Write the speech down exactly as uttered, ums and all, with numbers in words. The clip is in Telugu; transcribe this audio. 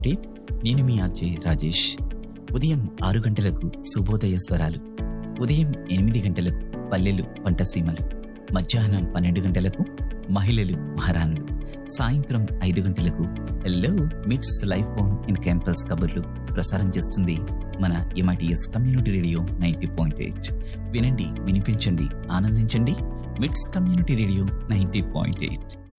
అప్డేట్. నేను మీ అజయ్ రాజేష్. ఉదయం ఆరు గంటలకు శుభోదయ స్వరాలు, ఉదయం ఎనిమిది గంటలకు పల్లెలు పంటసీమలు, మధ్యాహ్నం పన్నెండు గంటలకు మహిళలు మహారాణులు, సాయంత్రం ఐదు గంటలకు హెల్లో మిట్స్ లైఫ్ ఆన్ ఇన్ క్యాంపస్ కబుర్లు ప్రసారం చేస్తుంది మన MITS community radio ninety point eight. వినండి, వినిపించండి, ఆనందించండి. మిట్స్ community radio ninety point eight.